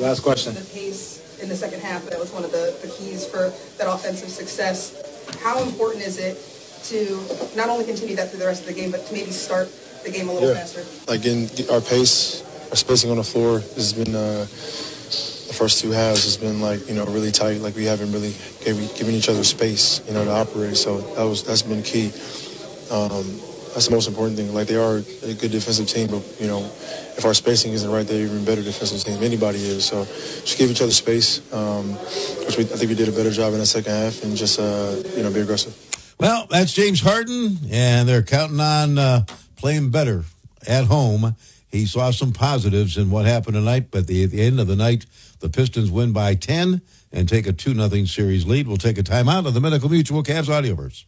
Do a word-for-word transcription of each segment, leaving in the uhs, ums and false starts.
Last question. The pace in the second half, that was one of the, the keys for that offensive success. How important is it to not only continue that through the rest of the game, but to maybe start the game a little yeah. faster? Like in our pace, our spacing on the floor has been uh, the first two halves has been like, you know, really tight. Like we haven't really gave, given each other space, you know, to operate. So that was that's been key. Um, that's the most important thing. Like they are a good defensive team, but you know, if our spacing isn't right, they're even better defensive team. Anybody is. So just give each other space, um, which we, I think we did a better job in the second half, and just uh, you know, be aggressive. Well, that's James Harden, and they're counting on uh, playing better at home. He saw some positives in what happened tonight, but the, at the end of the night, the Pistons win by ten and take a two nothing series lead. We'll take a timeout on the Medical Mutual Cavs Audioverse.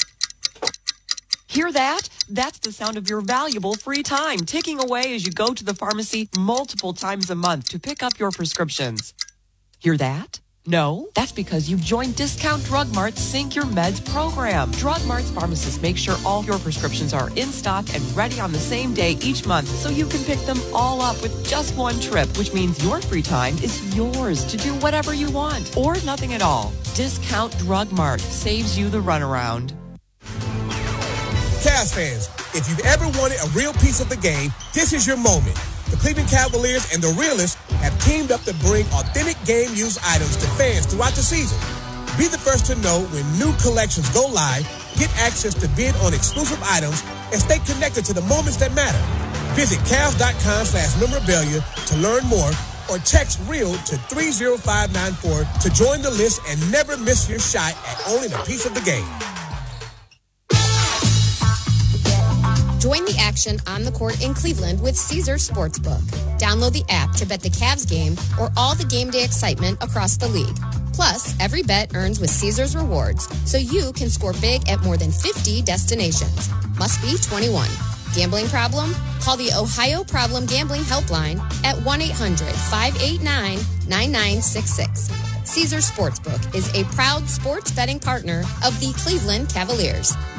Hear that? That's the sound of your valuable free time ticking away as you go to the pharmacy multiple times a month to pick up your prescriptions. Hear that? No, that's because you've joined Discount Drug Mart's Sync Your Meds program. Drug Mart's pharmacists make sure all your prescriptions are in stock and ready on the same day each month, so you can pick them all up with just one trip, which means your free time is yours to do whatever you want or nothing at all. Discount Drug Mart saves you the runaround. Cavs fans, if you've ever wanted a real piece of the game, this is your moment. The Cleveland Cavaliers and the Realists have teamed up to bring authentic game-used items to fans throughout the season. Be the first to know when new collections go live, get access to bid on exclusive items, and stay connected to the moments that matter. Visit Cavs.com slash memorabilia to learn more, or text REAL to three zero five nine four to join the list and never miss your shot at owning a piece of the game. Join the action on the court in Cleveland with Caesars Sportsbook. Download the app to bet the Cavs game or all the game day excitement across the league. Plus, every bet earns with Caesars Rewards, so you can score big at more than fifty destinations. Must be twenty-one. Gambling problem? Call the Ohio Problem Gambling Helpline at one eight hundred five eight nine nine nine six six. Caesars Sportsbook is a proud sports betting partner of the Cleveland Cavaliers.